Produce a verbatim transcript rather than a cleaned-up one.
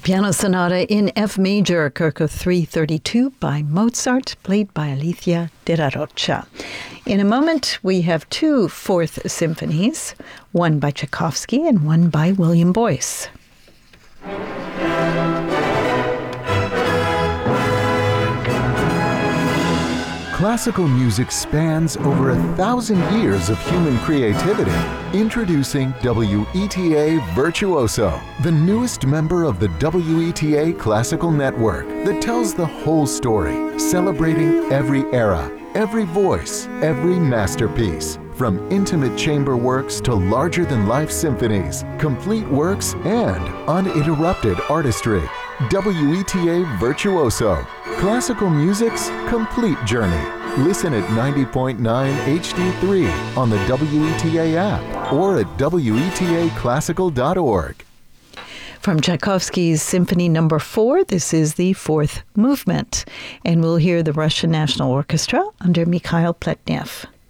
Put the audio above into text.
Piano Sonata in F major, Kirko three thirty-two by Mozart, played by Alicia de la Rocha. In a moment, we have two Fourth Symphonies, one by Tchaikovsky and one by William Boyce. Classical music spans over a thousand years of human creativity. Introducing W E T A Virtuoso, the newest member of the W E T A Classical Network that tells the whole story, celebrating every era, every voice, every masterpiece. From intimate chamber works to larger-than-life symphonies, complete works, and uninterrupted artistry. W E T A Virtuoso, classical music's complete journey. Listen at ninety point nine H D three on the W E T A app or at W E T A classical dot org. From Tchaikovsky's Symphony Number Four, this is the fourth movement, and we'll hear the Russian National Orchestra under Mikhail Pletnev.